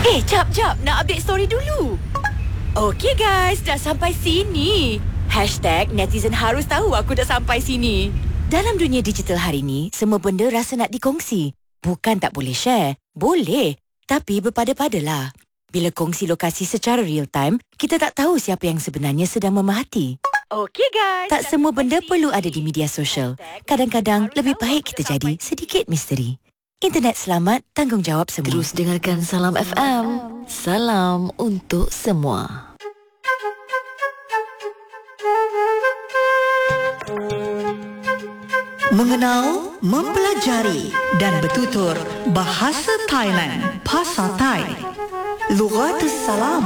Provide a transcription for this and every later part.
Jap. Nak update story dulu. Okey guys, dah sampai sini. #netizen harus tahu aku dah sampai sini. Dalam dunia digital hari ni, semua benda rasa nak dikongsi. Bukan tak boleh share. Boleh. Tapi berpada-padalah. Bila kongsi lokasi secara real time, kita tak tahu siapa yang sebenarnya sedang memerhati. Okey guys. Tak semua benda perlu ada di media sosial. Kadang-kadang lebih baik kita jadi sedikit misteri. Internet selamat, tanggungjawab semua. Terus dengarkan Salam FM. Salam untuk semua. Mengenal, mempelajari dan bertutur bahasa Thailand. Bahasa Thai. Lughatus Salam.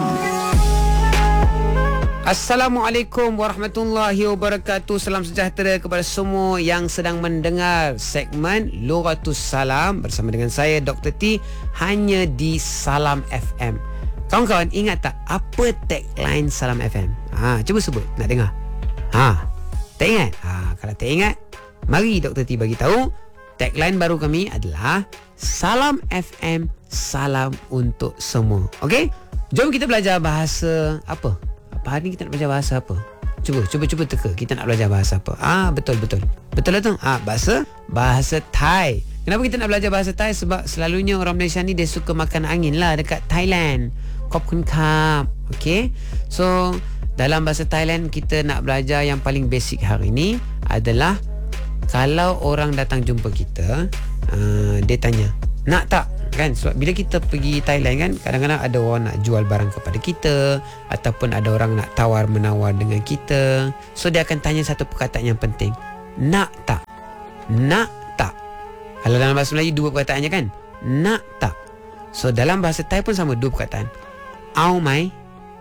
Assalamualaikum warahmatullahi wabarakatuh. Salam sejahtera kepada semua yang sedang mendengar segmen Lughatus Salam bersama dengan saya Dr. T hanya di Salam FM. Kawan-kawan ingat tak apa tagline Salam FM? Cuba sebut, nak dengar. Tak ingat? Kalau tak ingat, mari Dr. T bagi tahu. Tagline baru kami adalah Salam FM, salam untuk semua. Okey? Jom kita belajar bahasa apa? Hari ni kita nak belajar bahasa apa? Cuba teka. Kita nak belajar bahasa apa? Betul. Betul lah tu? Bahasa Thai. Kenapa kita nak belajar bahasa Thai? Sebab selalunya orang Malaysia ni dia suka makan angin lah dekat Thailand. Khop kun kap. Okay? So, dalam bahasa Thailand kita nak belajar yang paling basic hari ni adalah kalau orang datang jumpa kita, dia tanya, nak tak? Kan, sebab bila kita pergi Thailand kan, kadang-kadang ada orang nak jual barang kepada kita ataupun ada orang nak tawar-menawar dengan kita. So dia akan tanya satu perkataan yang penting, nak tak? Nak tak? Kalau dalam bahasa Melayu dua perkataannya kan, nak tak? So dalam bahasa Thai pun sama, dua perkataan. Au mai.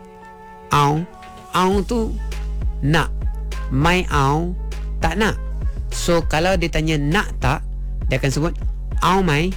Au tu nak, mai au tak nak. So kalau dia tanya nak tak, dia akan sebut au mai,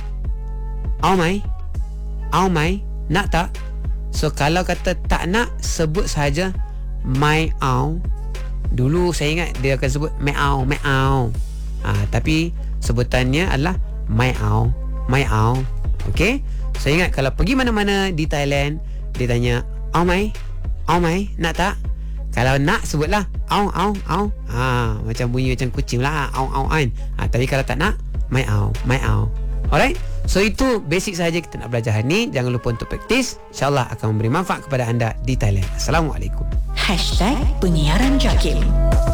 nak tak? So kalau kata tak nak, sebut saja mai au. Dulu saya ingat dia akan sebut mai au. Tapi sebutannya adalah mai au. Okey? So ingat kalau pergi mana-mana di Thailand, dia tanya au mai, nak tak? Kalau nak, sebutlah au. Macam bunyi macam kucing lah, au kan. Tapi kalau tak nak, mai au. Alright? So itu basic sahaja kita nak belajar hari ni. Jangan lupa untuk praktis. InsyaAllah akan memberi manfaat kepada anda di Thailand. Assalamualaikum. #penyiaran JAKIM.